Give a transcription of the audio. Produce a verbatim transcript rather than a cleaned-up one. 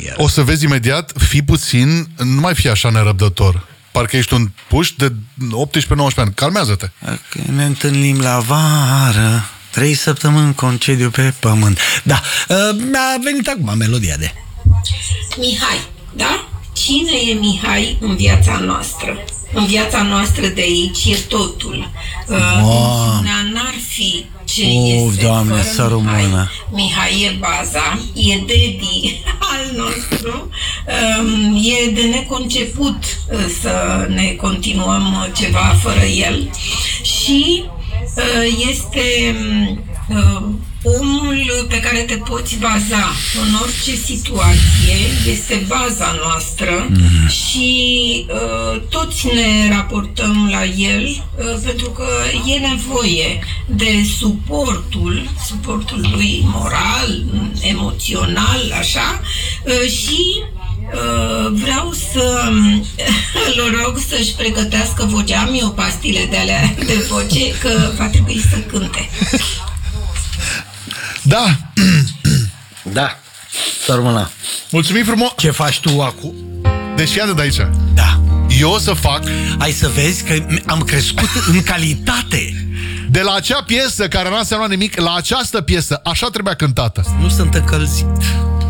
iar. O să vezi imediat, fii puțin, nu mai fi așa nerăbdător. Parcă ești un puș de optsprezece nouăsprezece ani. Calmează-te. Dacă ne întâlnim la vară, trei săptămâni concediu pe pământ. Da, a venit acum melodia de... Mihai, da? Cine e Mihai în viața noastră? În viața noastră de aici e totul. Wow. N-ar fi ce Oh, este Doamne, fără să Mihai. rămână. Mihai e baza, e Dedi al nostru. Um, e de neconceput uh, să ne continuăm ceva fără el. Și uh, este... Uh, omul pe care te poți baza în orice situație, este baza noastră mm. și uh, toți ne raportăm la el uh, pentru că e nevoie de suportul, suportul lui moral, emoțional, așa, uh, și uh, vreau să îl rog să-și pregătească vocea. Am eu pastile de alea de voce, că va trebui să cânte. Da. Da, să rămână. Mulțumim frumos. Ce faci tu acum? Deci iată de aici. Da. Eu o să fac... Hai să vezi că am crescut în calitate. De la acea piesă care n-a însemnat nimic, la această piesă, așa trebuia cântată. Nu sunt încălzit.